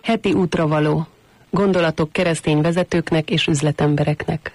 Heti útravaló. Gondolatok keresztény vezetőknek és üzletembereknek.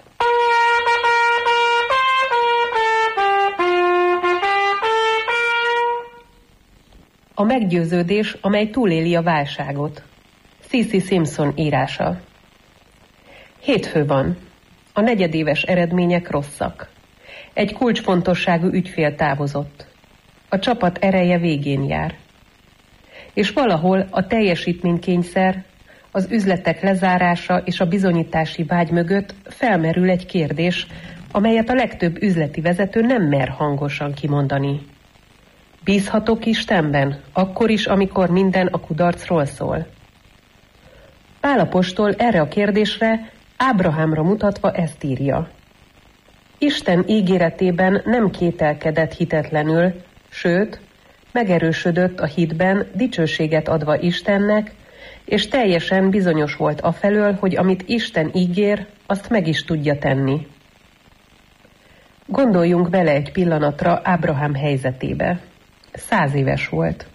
A meggyőződés, amely túléli a válságot. C.C. Simpson írása. Hétfő van. A negyedéves eredmények rosszak. Egy kulcsfontosságú ügyfél távozott. A csapat ereje végén jár. És valahol a teljesítménykényszer, az üzletek lezárása és a bizonyítási vágy mögött felmerül egy kérdés, amelyet a legtöbb üzleti vezető nem mer hangosan kimondani. Bízhatok Istenben, akkor is, amikor minden a kudarcról szól? Pál apostol erre a kérdésre Ábrahámra mutatva ezt írja. Isten ígéretében nem kételkedett hitetlenül, sőt, megerősödött a hitben, dicsőséget adva Istennek, és teljesen bizonyos volt afelől, hogy amit Isten ígér, azt meg is tudja tenni. Gondoljunk bele egy pillanatra Ábrahám helyzetébe. 100 éves volt.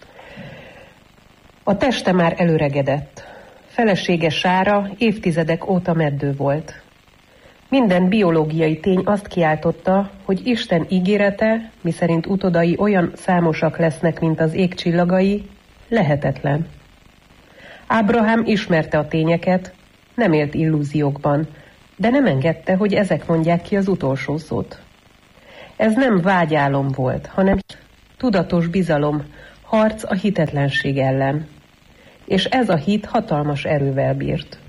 A teste már előregedett. Felesége Sára évtizedek óta meddő volt. Minden biológiai tény azt kiáltotta, hogy Isten ígérete, miszerint utódai olyan számosak lesznek, mint az ég csillagai, lehetetlen. Ábrahám ismerte a tényeket, nem élt illúziókban, de nem engedte, hogy ezek mondják ki az utolsó szót. Ez nem vágyálom volt, hanem tudatos bizalom, harc a hitetlenség ellen. És ez a hit hatalmas erővel bírt.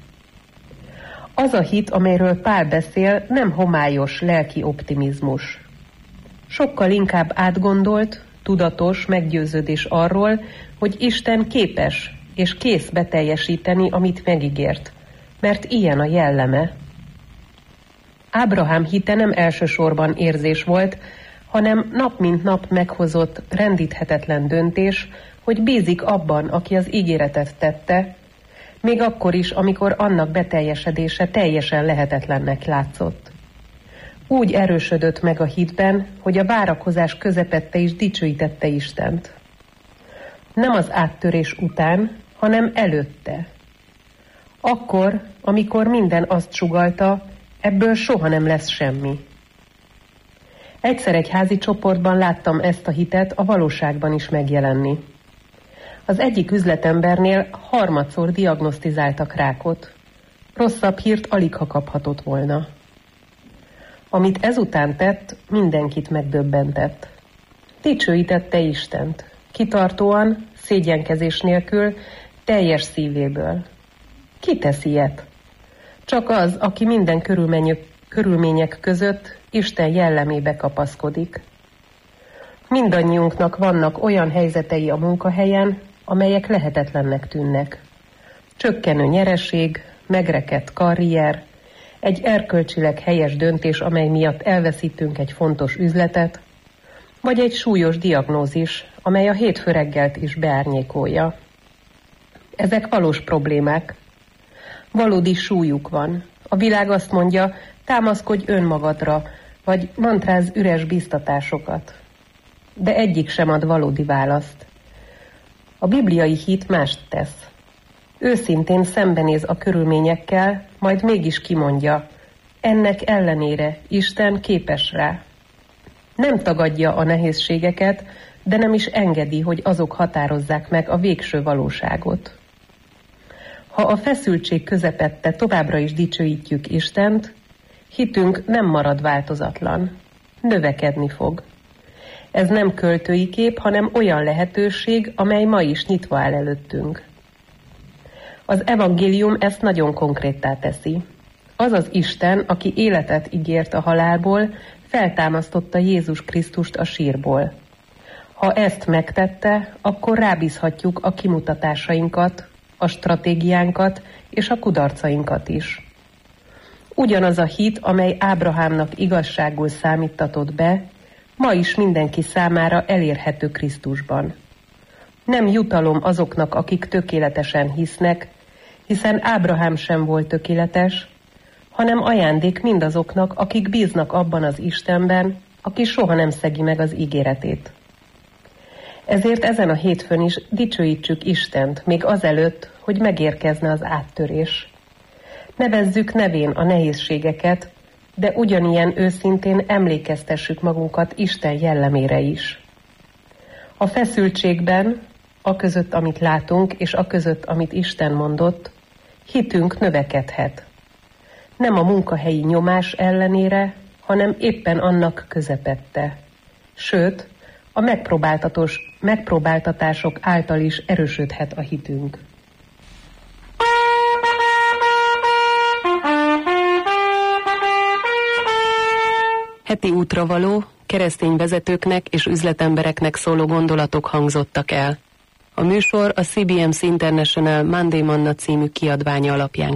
Az a hit, amelyről Pál beszél, nem homályos lelki optimizmus. Sokkal inkább átgondolt, tudatos meggyőződés arról, hogy Isten képes és kész beteljesíteni, amit megígért, mert ilyen a jelleme. Ábrahám hite nem elsősorban érzés volt, hanem nap mint nap meghozott, rendíthetetlen döntés, hogy bízik abban, aki az ígéretet tette, még akkor is, amikor annak beteljesedése teljesen lehetetlennek látszott. Úgy erősödött meg a hitben, hogy a várakozás közepette is dicsőítette Istent. Nem az áttörés után, hanem előtte. Akkor, amikor minden azt sugallta, ebből soha nem lesz semmi. Egyszer egy házi csoportban láttam ezt a hitet a valóságban is megjelenni. Az egyik üzletembernél harmadszor diagnosztizáltak rákot. Rosszabb hírt aligha kaphatott volna. Amit ezután tett, mindenkit megdöbbentett. Dicsőítette Istent, kitartóan, szégyenkezés nélkül, teljes szívéből. Ki tesz ilyet? Csak az, aki minden körülmények között Isten jellemébe kapaszkodik. Mindannyiunknak vannak olyan helyzetei a munkahelyen, amelyek lehetetlennek tűnnek. Csökkenő nyereség, megrekedt karrier, egy erkölcsileg helyes döntés, amely miatt elveszítünk egy fontos üzletet, vagy egy súlyos diagnózis, amely a hétfő reggelt is beárnyékolja. Ezek valós problémák. Valódi súlyuk van. A világ azt mondja, támaszkodj önmagadra, vagy mantráz üres biztatásokat. De egyik sem ad valódi választ. A bibliai hit mást tesz. Őszintén szembenéz a körülményekkel, majd mégis kimondja, ennek ellenére Isten képes rá. Nem tagadja a nehézségeket, de nem is engedi, hogy azok határozzák meg a végső valóságot. Ha a feszültség közepette továbbra is dicsőítjük Istent, hitünk nem marad változatlan, növekedni fog. Ez nem költői kép, hanem olyan lehetőség, amely ma is nyitva áll előttünk. Az evangélium ezt nagyon konkréttá teszi. Az az Isten, aki életet ígért a halálból, feltámasztotta Jézus Krisztust a sírból. Ha ezt megtette, akkor rábízhatjuk a kimutatásainkat, a stratégiánkat és a kudarcainkat is. Ugyanaz a hit, amely Ábrahámnak igazságul számítatott be, ma is mindenki számára elérhető Krisztusban. Nem jutalom azoknak, akik tökéletesen hisznek, hiszen Ábrahám sem volt tökéletes, hanem ajándék mindazoknak, akik bíznak abban az Istenben, aki soha nem szegi meg az ígéretét. Ezért ezen a hétfőn is dicsőítsük Istent, még azelőtt, hogy megérkezne az áttörés. Nevezzük nevén a nehézségeket, de ugyanilyen őszintén emlékeztessük magunkat Isten jellemére is. A feszültségben, aközött, amit látunk, és aközött, amit Isten mondott, hitünk növekedhet. Nem a munkahelyi nyomás ellenére, hanem éppen annak közepette. Sőt, a megpróbáltatások által is erősödhet a hitünk. Heti útravaló, keresztény vezetőknek és üzletembereknek szóló gondolatok hangzottak el. A műsor a CBMC International Monday Manna című kiadványa alapján